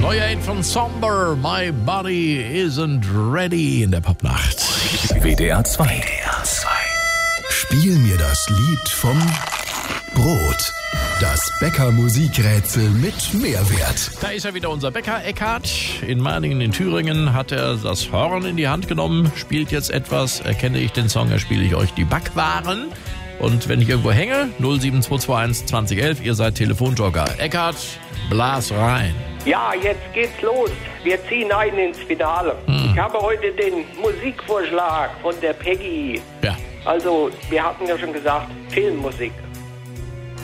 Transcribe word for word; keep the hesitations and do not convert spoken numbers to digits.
Neuer Hit von Somber, My Body Isn't Ready in der Popnacht. W D R zwei. W D R zwei. Spiel mir das Lied vom Brot. Das Bäcker-Musikrätsel mit Mehrwert. Da ist ja wieder unser Bäcker Eckhard. In Meiningen in Thüringen hat er das Horn in die Hand genommen, spielt jetzt etwas. Erkenne ich den Song, erspiele ich euch die Backwaren. Und wenn ich irgendwo hänge, null sieben zwei zwei eins zwanzig elf, ihr seid Telefonjogger. Eckhard, blas rein. Ja, jetzt geht's los. Wir ziehen ein ins Finale. Hm. Ich habe heute den Musikvorschlag von der Peggy. Ja. Also, wir hatten ja schon gesagt, Filmmusik.